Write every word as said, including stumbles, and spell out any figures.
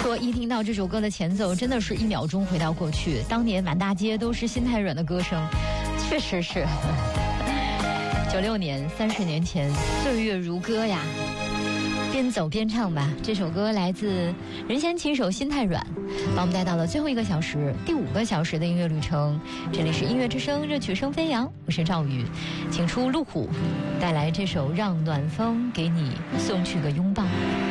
说一听到这首歌的前奏，真的是一秒钟回到过去，当年满大街都是心太软的歌声，确实是。九六年，三十年前，岁月如歌呀。边走边唱吧，这首歌来自任贤齐手《心太软》，把我们带到了最后一个小时，第五个小时的音乐旅程。这里是音乐之声，热曲声飞扬，我是赵宇，请出路虎带来这首《让暖风给你送去个拥抱》。